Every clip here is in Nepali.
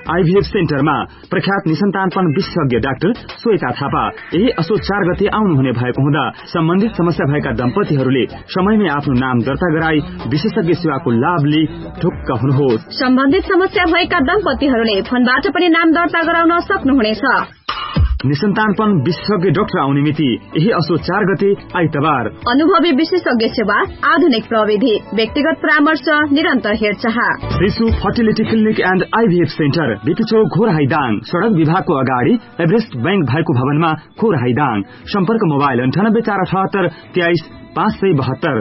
आईभीएफ सेन्टरमा प्रख्यात निसन्तानपन विशेषज्ञ डाक्टर श्वेता थापा यही असोज 4 गते आउनुहुने भएको हुँदा सम्बन्धित समस्या भएका दम्पतिहरूले समयमै आफ्नो नाम दर्ता गराई विशेषज्ञ सेवाको लाभ लिई ढुक्क हुनुहोस्। सम्बन्धित समस्या भएका दम्पतिहरूले फोनबाट पनि नाम दर्ता गराउन सक्नुहुनेछ। निसन्तानपन विशेषज्ञ डाक्टर आउने मिति यही असोज 4 गते आइतबार। अनुभवी विशेषज्ञ सेवा, आधुनिक प्रविधि, व्यक्तिगत परामर्श, निरन्तर हेरचाह। शिशु फर्टिलिटी क्लिनिक एन्ड आईभीएफ सेन्टर बिपिचो घोरहाइदाङ सड़क विभागको अगाडि एभरेस्ट बैंक भएको भवनमा घोरहाइदाङ। सम्पर्क मोबाइल 9848 23 572।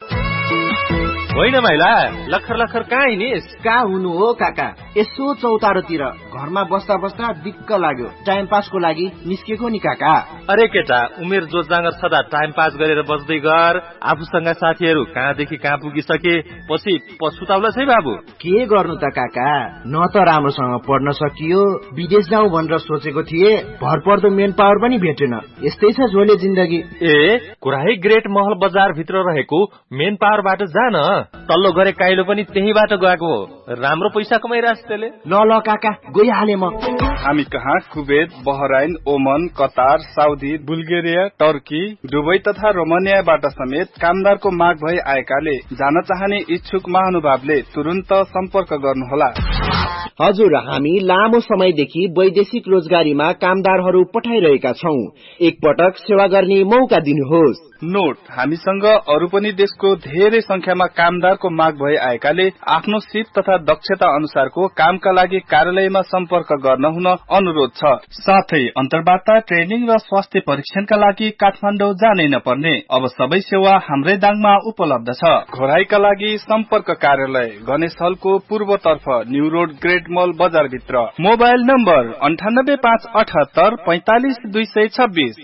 होइन माइला, लखर लखर कहाँ हिँडिस? कहाँ हुनु हो काका, यसो चौतारोतिर घरमा बस्दा बस्दा दिक्क लाग्यो, टाइम पासको लागि निस्केको नि काका। अरे केटा, उमेर जोजाँगर छँदा टाइम पास गरेर बस्दै गर। आफूसँग साथीहरू कहाँदेखि कहाँ पुगिसके, पछि पछुताउला छै बाबु। के गर्नु त काका, न त राम्रोसँग पढ्न सकियो, विदेश जाउँ भनेर सोचेको थिए, भरपर्दो मेन पावर पनि भेटेन। यस्तै छ झोले जिन्दगी। ए कुराै ग्रेट महल बजार भित्र रहेको मेन पावरबाट जान, तल्लो गरे काइलो पनि त्यहीबाट गएको हो। राम्रो पैसा कमाइरहेछ त्यसले। ल काका, गइहाले म। हामी कहाँ कुवेत, बहराइन, ओमन, Qatar, Saudi, Bulgaria, Turkey, Dubai तथा रोमानियाबाट समेत कामदारको माग भई आएकाले जान चाहने इच्छुक महानुभावले तुरुन्त सम्पर्क गर्नुहोला। हजुर, हामी लामो समयदेखि वैदेशिक रोजगारीमा कामदारहरू पठाइरहेका छौं। एकपटक सेवा गर्ने मौका दिनुहोस्। नोट, हामीसँग अरू पनि देशको धेरै संख्यामा कामदारको माग भई आएकाले आफ्नो सिप तथा दक्षता अनुसारको कामका लागि कार्यालयमा सम्पर्क गर्न हुन अनुरोध छ। साथै अन्तर्वार्ता, ट्रेनिङ र स्वास्थ्य परीक्षणका लागि काठमाडौँ जानै नपर्ने। अब सबै सेवा हाम्रै दाङमा उपलब्ध छ। घोराईका लागि सम्पर्क कार्यालय गणेश हलको पूर्वतर्फ, न्यू रोड, ग्रेट मल बजार भित्र। Mobile number 9858 45 226।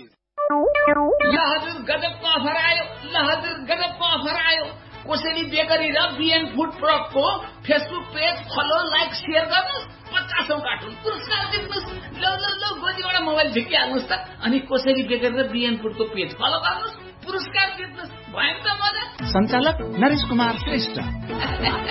गजबको अफर आयो, गजबको अफर आयो। कोसेली बेकरी र बिएन food प्रोडक्टको Facebook page follow, like, share गर्नुहोस्। 50औं कार्टुन पुरस्कार जित्नुहोस्। ल गोजीबाट मोबाइल झिकिहाल्नुहोस् त। अनि कोसेली बेकरी र बिएन फुडको पेज फलो गर्नुहोस्, पुरस्कार जित्नुहोस्। भयो त मजा। सञ्चालक नरेश कुमार श्रेष्ठ।